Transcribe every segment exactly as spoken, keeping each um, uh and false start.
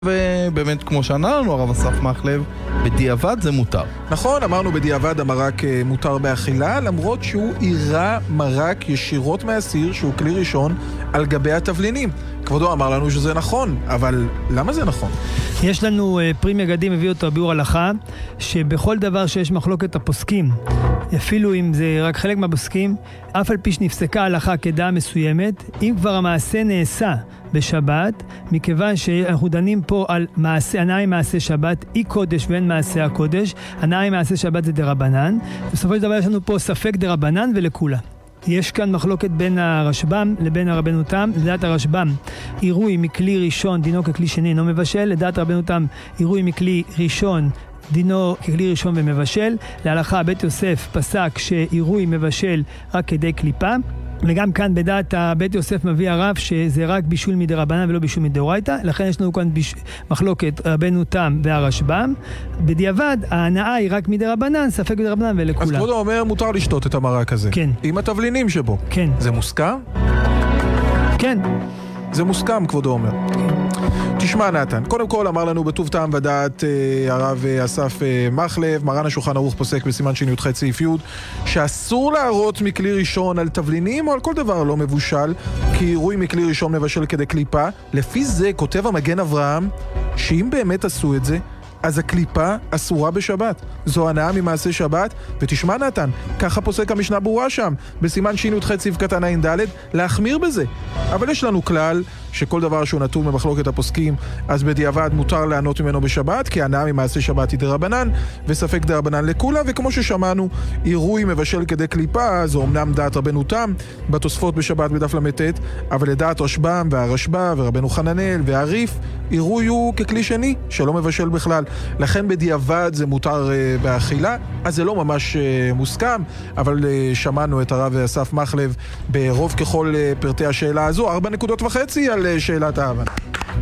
ובאמת כמו שענה לנו הרב אסף מחלב, בדיעבד זה מותר. נכון, אמרנו בדיעבד המרק מותר באכילה, למרות שהוא עירה מרק ישירות מהסיר, שהוא כלי ראשון, על גבי התבלינים. כבודו אמר לנו שזה נכון, אבל למה זה נכון? יש לנו פרי מגדים, הביא אותו ביאור הלכה, שבכל דבר שיש מחלוקת הפוסקים, אפילו אם זה רק חלק מהפוסקים, אף על פי שנפסקה הלכה כדעה מסוימת, אם כבר המעשה נעשה בשבת, מכיוון שאנחנו דנים פה על מעשה, הנאה עם מעשה שבת, אי קודש ואין מעשה הקודש, הנאה עם מעשה שבת זה דרבנן, בסופו של דבר יש לנו פה ספק דרבנן ולכולה. יש כאן מחלוקת בין הרשב"ם לבין הרבנו תם. לדעת הרשב"ם, עירוי מכלי ראשון דינו ככלי שני אינו מבשל. לדעת הרבנו תם, עירוי מכלי ראשון דינו ככלי ראשון ומבשל. להלכה בית יוסף פסק שעירוי מבשל רק כדי קליפה. וגם כאן בדעת בית יוסף מביא הרב שזה רק בישול מדרבנן ולא בישול מדאורייתא, לכן יש לנו כאן ביש... מחלוקת רבנו תם והרשב"ם. בדיעבד ההנאה היא רק מדרבנן, ספק מדרבנן ולכולם. אז כבודו אומר מותר לשתות את המרק הזה. כן. עם התבלינים שבו. כן. זה מוסכם? כן. זה מוסכם, כבודו אומר. כן. תשמע נתן, קודם כל אמר לנו בטוב טעם ודעת אה, הרב אה, אסף אה, מחלב, מרן השולחן ערוך פוסק בסימן שני י"ח סעיף י' שאסור להראות מכלי ראשון על תבלינים או על כל דבר לא מבושל, כי עירוי מכלי ראשון מבשל כדי קליפה. לפי זה כותב המגן אברהם שאם באמת עשו את זה, אז הקליפה אסורה בשבת. זו הנאה ממעשה שבת, ותשמע נתן, ככה פוסק המשנה ברורה שם, בסימן שין י"ח סעיף קטן עין ד', להחמיר בזה. אבל יש לנו כלל שכל דבר שהוא נתון במחלוקת הפוסקים, אז בדיעבד מותר לענות ממנו בשבת, כי הנאה ממעשה שבת היא דרבנן, וספק דרבנן לכולה, וכמו ששמענו, עירוי מבשל כדי קליפה, זו אמנם דעת רבנו תם, בתוספות בשבת בדף למ"ט, אבל לדעת רשב"ם והרשב"א ורבנו חננאל והריף, עירוי הוא ככלי שני, שלא מבשל בכלל. לכן בדיעבד זה מותר uh, באכילה, אז זה לא ממש uh, מוסכם, אבל uh, שמענו את הרב אסף מחלב ברוב ככל uh, פרטי השאלה הזו, ארבע נקודות וחצי על uh, שאלת ההבנה.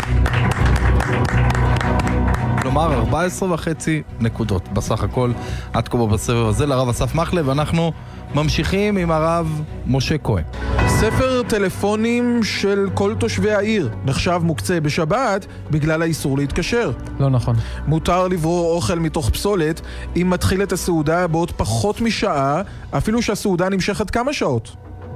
כלומר ארבע עשרה וחצי נקודות בסך הכל עד כה בסבב הזה לרב אסף מחלב. אנחנו ממשיכים עם הרב משה כהן. ספר טלפונים של כל תושבי העיר נחשב מוקצה בשבת בגלל האיסור להתקשר. לא נכון. מותר לברור אוכל מתוך פסולת אם מתחיל את הסעודה בעוד פחות משעה, אפילו שהסעודה נמשכת כמה שעות.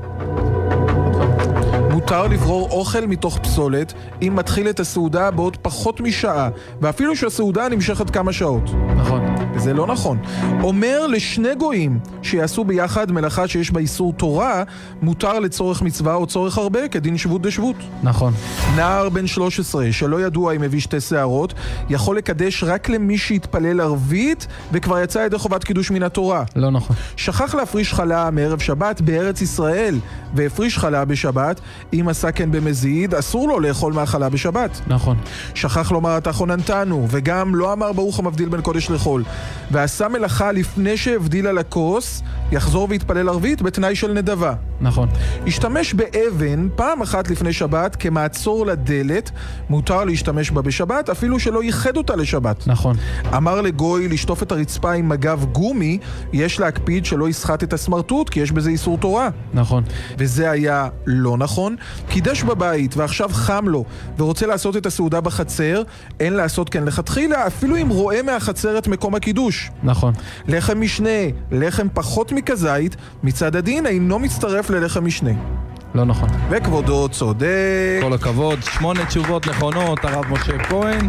מותר לברור אוכל מתוך פסולת אם מתחיל את הסעודה בעוד פחות משעה, ואפילו שהסעודה נמשכת כמה שעות. נכון. זה לא נכון. אומר לשני גויים שיעשו ביחד מלאכה שיש בה איסור תורה, מותר לצורך מצווה או צורך הרבה, כדין שבות דשבות. נכון. נער בן שלוש עשרה שלא ידוע אם הביא שתי שערות, יכול לקדש רק למי שהתפלל ערבית וכבר יצא ידי חובת קידוש מן התורה. לא נכון. שכח להפריש חלה מערב שבת בארץ ישראל והפריש חלה בשבת, אם עשה כן במזיד, אסור לו לאכול מהחלה בשבת. נכון. שכח לומר אתה חוננתנו, וגם לא אמר ברוך המבדיל בין קודש לחול, ועשה מלאכה לפני שהבדיל על הכוס, יחזור והתפלל ערבית בתנאי של נדבה. נכון. השתמש באבן פעם אחת לפני שבת כמעצור לדלת, מותר להשתמש בה בשבת אפילו שלא ייחד אותה לשבת. נכון. אמר לגוי לשטוף את הרצפה עם מגב גומי, יש להקפיד שלא יסחט את הסמרטוט כי יש בזה איסור תורה. נכון. וזה היה לא נכון. קידש בבית ועכשיו חם לו ורוצה לעשות את הסעודה בחצר, אין לעשות כן לכתחילה אפילו אם רואה מהחצר את מקום הקידוש. נכון. לחם משנה, לחם פחות מכזית, מצד הדין אינו מצטרף ללחם משנה. לא נכון. וכבודו צודק. כל הכבוד, שמונה תשובות נכונות, הרב משה כהן.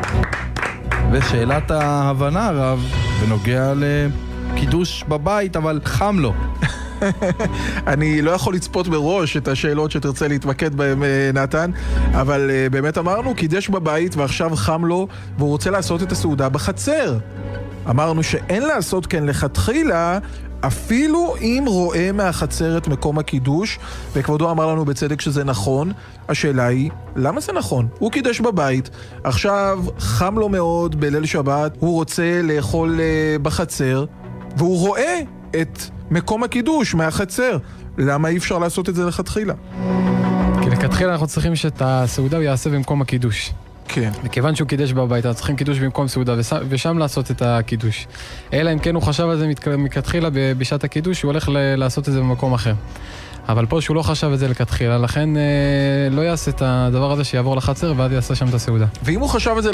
ושאלת ההבנה הרב בנוגע לקידוש בבית, אבל חם לו. אני לא יכול לצפות בראש את השאלות שתרצה להתמקד בהם נתן, אבל באמת אמרנו קידש בבית ועכשיו חם לו והוא רוצה לעשות את הסעודה בחצר. אמרנו שאין לעשות כן לכתחילה אפילו אם רואה מהחצר את מקום הקידוש, וכבודו אמר לנו בצדק שזה נכון. השאלה היא, למה זה נכון? הוא קידש בבית, עכשיו חם לו מאוד בליל שבת, הוא רוצה לאכול בחצר והוא רואה את מקום הקידוש מהחצר. למה אי אפשר לעשות את זה לכתחילה? כי לכתחילה אנחנו צריכים שאת הסעודה הוא יעשה במקום הקידוש. כן. מכיוון שהוא קידש בבית, אנחנו צריכים קידוש במקום סעודה, ושם לעשות את הקידוש. אלא אם כן הוא חשב על זה מכתחילה בשעת הקידוש, הוא הולך לעשות את זה במקום אחר. אבל פה שהוא לא חשב את זה לכתחילה, לכן אה, לא יעשה את הדבר הזה שיעבור לחצר, ועד יעשה שם את הסעודה. ואם הוא חשב את זה